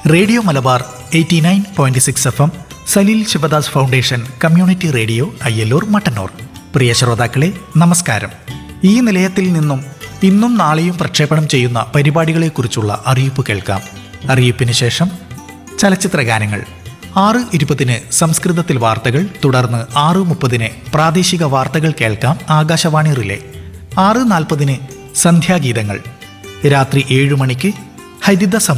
Radio Malabar 89.6 FM, Saleel Sivadas foundation community radio, Ayyallur, Mattannur. പ്രിയ ശ്രോതാക്കളെ, നമസ്കാരം. ഈ നിലയത്തിൽ നിന്നും ഇന്നും നാളെയും പ്രക്ഷേപണം ചെയ്യുന്ന പരിപാടികളെക്കുറിച്ചുള്ള അറിയിപ്പ് കേൾക്കാം. അറിയിപ്പിന് ശേഷം ചലച്ചിത്ര ഗാനങ്ങൾ. 6:20 സംസ്കൃതത്തിൽ വാർത്തകൾ, തുടർന്ന് 6:30 പ്രാദേശിക വാർത്തകൾ കേൾക്കാം ആകാശവാണി റിലേ. 6:40 സന്ധ്യാഗീതങ്ങൾ. രാത്രി 7 മണിക്ക് ഹരിത